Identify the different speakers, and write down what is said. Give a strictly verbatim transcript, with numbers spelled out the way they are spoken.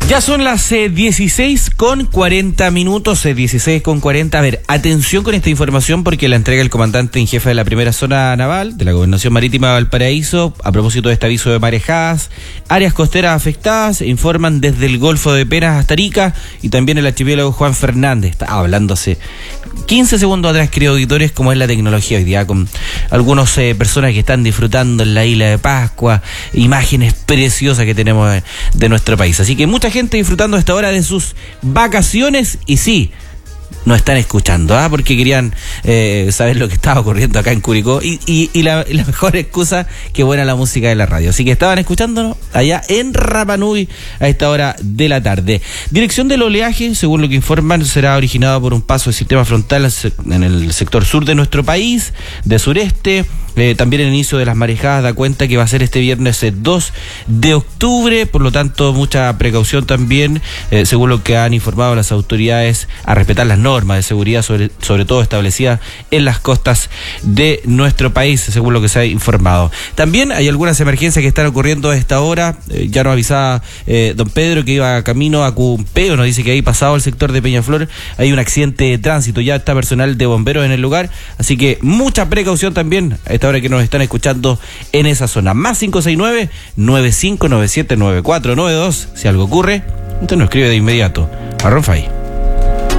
Speaker 1: Ya son las eh, dieciséis con cuarenta minutos, eh, dieciséis con cuarenta. A ver, atención con esta información porque la entrega el comandante en jefe de la primera zona naval de la Gobernación Marítima de Valparaíso a propósito de este aviso de marejadas. Áreas costeras afectadas, informan desde el Golfo de Penas hasta Arica y también el archipiélago Juan Fernández. Estaba hablando hace quince segundos atrás, queridos auditores, cómo es la tecnología hoy día, con algunas eh, personas que están disfrutando en la isla de Pascua, imágenes preciosas que tenemos de, de nuestro país. Así que mucha gente disfrutando a esta hora de sus vacaciones y sí, nos están escuchando, ¿ah? Porque querían eh, saber lo que estaba ocurriendo acá en Curicó y, y, y, la, y la mejor excusa que buena la música de la radio. Así que estaban escuchándonos allá en Rapa Nui a esta hora de la tarde. Dirección del oleaje, según lo que informan, será originado por un paso del sistema frontal en el sector sur de nuestro país, de sureste. Eh, también el inicio de las marejadas da cuenta que va a ser este viernes eh, dos de octubre, por lo tanto mucha precaución también, eh, según lo que han informado las autoridades, a respetar las normas de seguridad, sobre, sobre todo establecidas en las costas de nuestro país, según lo que se ha informado. También hay algunas emergencias que están ocurriendo a esta hora. Eh, ya nos avisaba eh, don Pedro que iba camino a Cumpeo, nos dice que ahí pasado el sector de Peñaflor hay un accidente de tránsito, ya está personal de bomberos en el lugar, así que mucha precaución también a esta hora que nos están escuchando en esa zona. Más cinco seis nueve, nueve cinco nueve siete, nueve cuatro nueve dos. Si algo ocurre, usted nos escribe de inmediato a Ronfay.